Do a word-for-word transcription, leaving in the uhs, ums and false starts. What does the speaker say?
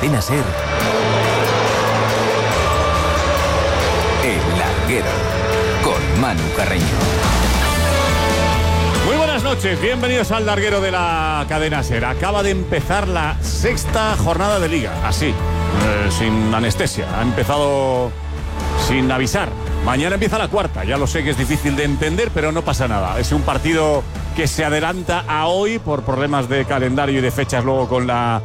Cadena SER, El Larguero, con Manu Carreño. Muy buenas noches, bienvenidos al Larguero de la Cadena SER. Acaba de empezar la sexta jornada de Liga, así, eh, sin anestesia. Ha empezado sin avisar. Mañana empieza la cuarta, ya lo sé que es difícil de entender, pero no pasa nada. Es un partido que se adelanta a hoy por problemas de calendario y de fechas luego con la